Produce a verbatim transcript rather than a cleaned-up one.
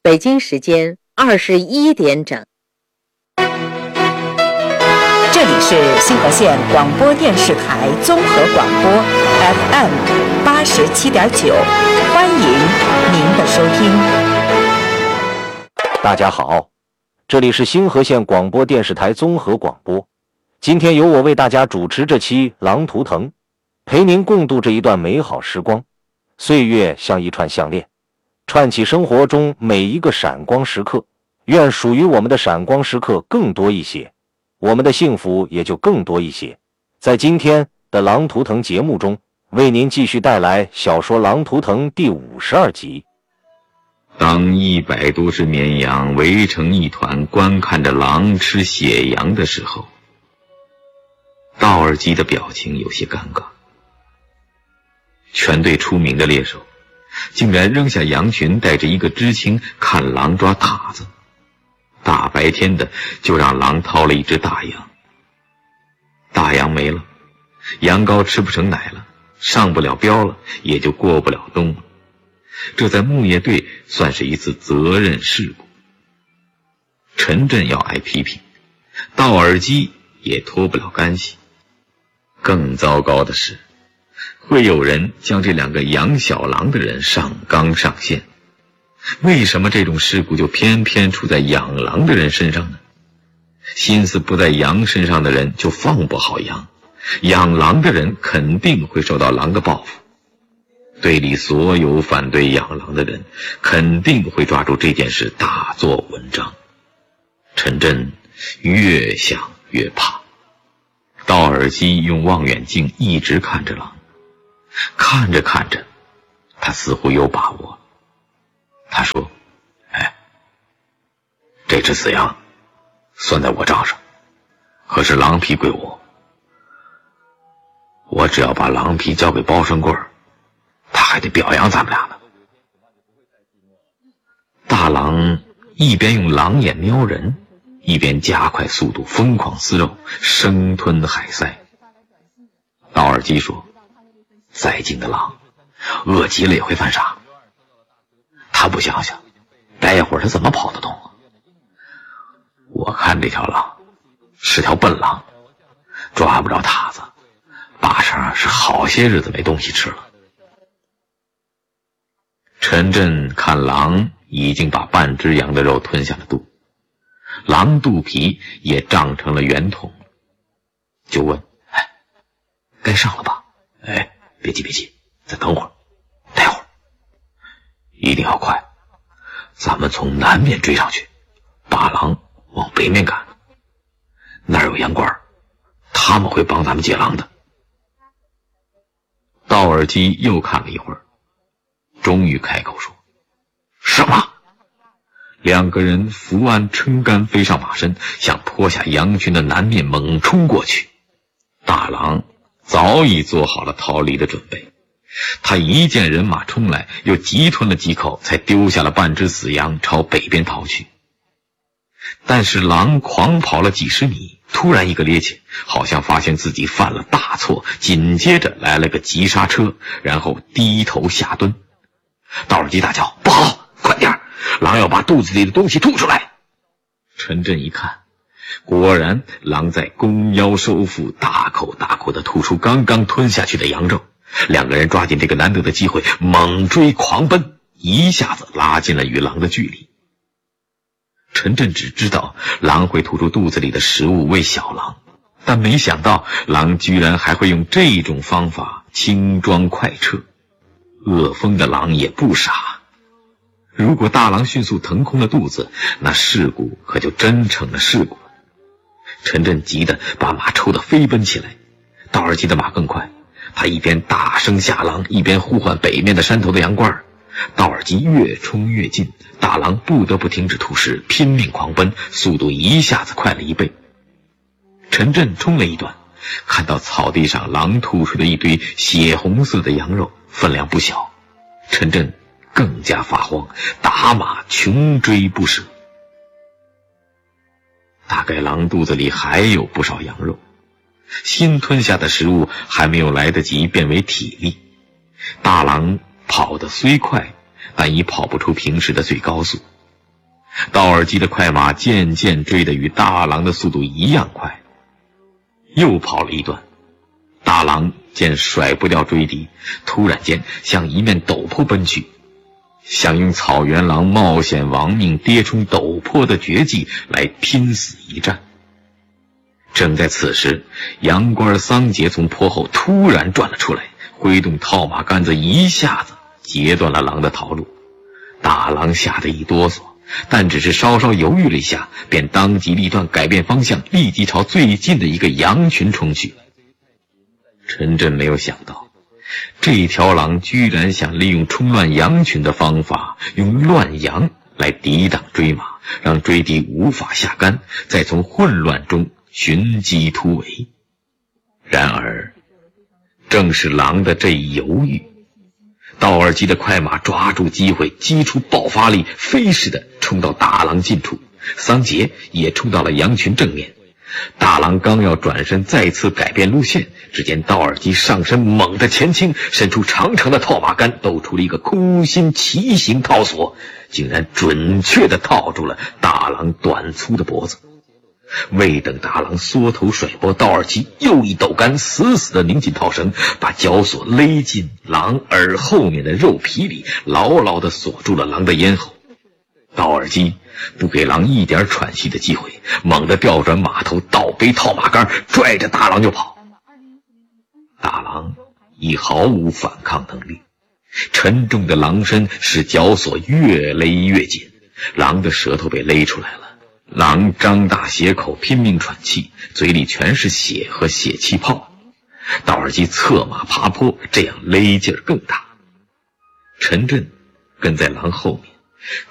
北京时间二十一点整。 这里是新河县广播电视台综合广播 F M 八十七点九，欢迎您的收听。 大家好，这里是新河县广播电视台综合广播。今天由我为大家主持这期《狼图腾》，陪您共度这一段美好时光。岁月像一串项链，串起生活中每一个闪光时刻。愿属于我们的闪光时刻更多一些，我们的幸福也就更多一些。在今天的《狼图腾》节目中，为您继续带来小说《狼图腾》第五十二集。 当一百多只绵羊围成一团观看着狼吃血羊的时候，道尔基的表情有些尴尬。全队出名的猎手竟然扔下羊群，带着一个知青看狼抓塔子，大白天的就让狼掏了一只大羊。大羊没了，羊羔吃不成奶了，上不了标了，也就过不了冬了。这在牧业队算是一次责任事故。陈震要挨批评，道尔基也脱不了干系。更糟糕的是，会有人将这两个养小狼的人上纲上线。为什么这种事故就偏偏出在养狼的人身上呢？心思不在羊身上的人就放不好羊，养狼的人肯定会受到狼的报复。队里所有反对养狼的人肯定会抓住这件事大做文章。陈震越想越怕。道尔基用望远镜一直看着狼，看着看着，他似乎有把握。他说：哎，这只死羊算在我账上，可是狼皮归我，我只要把狼皮交给包生贵，他还得表扬咱们俩呢。大狼一边用狼眼瞄人，一边加快速度疯狂撕肉，生吞海塞。道尔基说，再精的狼饿极了也会犯傻，他不想想待会儿他怎么跑得动啊？我看这条狼是条笨狼，抓不着塔子，八成是好些日子没东西吃了。陈震看狼已经把半只羊的肉吞下了肚，狼肚皮也胀成了圆筒，就问：哎，该上了吧？哎，别急别急，再等会儿，待会儿一定要快，咱们从南面追上去，把狼往北面赶，那儿有羊倌，他们会帮咱们解狼的。道尔基又看了一会儿，终于开口说：什么？两个人伏鞍撑杆飞上马身，向坡下羊群的南面猛冲过去。大狼早已做好了逃离的准备，他一见人马冲来，又急吞了几口，才丢下了半只死羊朝北边逃去。但是狼狂跑了几十米，突然一个趔趄，好像发现自己犯了大错，紧接着来了个急刹车，然后低头下蹲。道尔基大叫：不好，快点，狼要把肚子里的东西吐出来。陈震一看，果然狼在弓腰收腹，大口大口地吐出刚刚吞下去的羊肉。两个人抓紧这个难得的机会，猛追狂奔，一下子拉近了与狼的距离。陈震只知道狼会吐出肚子里的食物喂小狼，但没想到狼居然还会用这种方法轻装快撤。饿疯的狼也不傻，如果大狼迅速腾空了肚子，那事故可就真成了事故。陈震急得把马抽得飞奔起来，道尔基的马更快，他一边大声下狼，一边呼唤北面的山头的羊倌。道尔基越冲越近，大狼不得不停止吐食，拼命狂奔，速度一下子快了一倍。陈震冲了一段，看到草地上狼吐出的一堆血红色的羊肉，分量不小，陈震更加发慌，打马穷追不舍。大概狼肚子里还有不少羊肉，新吞下的食物还没有来得及变为体力。大狼跑得虽快，但已跑不出平时的最高速， 道尔基的快马渐渐追得与大狼的速度一样快。又跑了一段，大狼见甩不掉追敌，突然间向一面陡坡奔去，想用草原狼冒险亡命跌冲陡坡的绝技来拼死一战。正在此时，杨官桑杰从坡后突然转了出来，挥动套马杆子，一下子截断了狼的逃路。大狼吓得一哆嗦，但只是稍稍犹豫了一下，便当机立断改变方向，立即朝最近的一个羊群冲去。陈震没有想到，这条狼居然想利用冲乱羊群的方法，用乱羊来抵挡追马，让追敌无法下杆，再从混乱中寻机突围。然而正是狼的这一犹豫，道尔基的快马抓住机会，击出爆发力，飞似的冲到大狼近处，桑杰也冲到了羊群正面。大狼刚要转身再次改变路线，只见道尔基上身猛地前倾，伸出长长的套马杆，抖出了一个空心奇形套索，竟然准确地套住了大狼短粗的脖子。未等大狼缩头甩脖，道尔基又一抖杆，死死地拧紧套绳，把绞索勒进狼耳后面的肉皮里，牢牢地锁住了狼的咽喉。道尔基不给狼一点喘息的机会，猛地调转马头，倒背套马杆，拽着大狼就跑。大狼已毫无反抗能力，沉重的狼身使绞索越勒越紧，狼的舌头被勒出来了。狼张大血口拼命喘气，嘴里全是血和血气泡。道尔基策马爬坡，这样勒劲儿更大。陈震跟在狼后面，